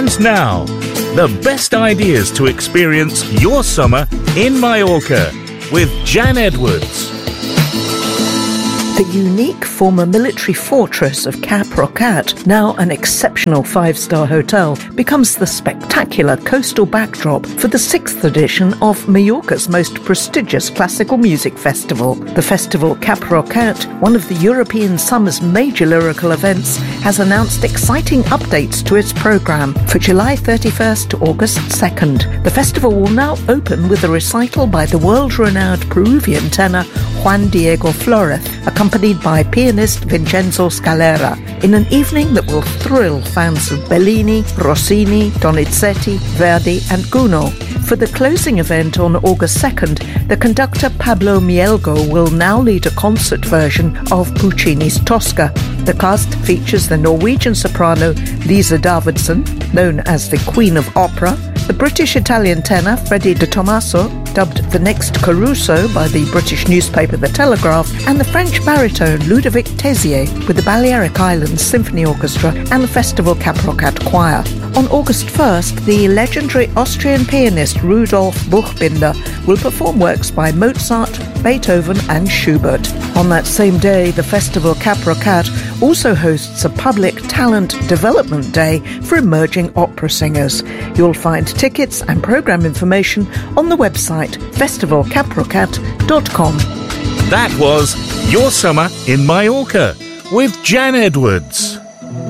begins now. The best ideas to experience your summer in Mallorca with Jan Edwards. The unique former military fortress of Cap Rocat, now an exceptional five-star hotel, becomes the spectacular coastal backdrop for the 6th edition of Mallorca's most prestigious classical music festival. The festival Cap Rocat, one of the European summer's major lyrical events, has announced exciting updates to its programme for July 31st to August 2nd. The festival will now open with a recital by the world-renowned Peruvian tenor Juan Diego Flores, accompanied by pianist Vincenzo Scalera, in an evening that will thrill fans of Bellini, Rossini, Donizetti, Verdi and Gounod. For the closing event on August 2nd, the conductor Pablo Mielgo will now lead a concert version of Puccini's Tosca. The cast features the Norwegian soprano Lisa Davidson, known as the Queen of Opera, the British-Italian tenor Freddie De Tomaso, dubbed the next Caruso by the British newspaper The Telegraph, and the French baritone Ludovic Tézier with the Balearic Islands Symphony Orchestra and the Festival Cap Rocat Choir. On August 1st, the legendary Austrian pianist Rudolf Buchbinder will perform works by Mozart, Beethoven and Schubert. On that same day, the Festival Cap Rocat also hosts a public talent development day for emerging opera singers. You'll find tickets and programme information on the website festivalcaprocat.com. That was Your Summer in Mallorca with Jan Edwards.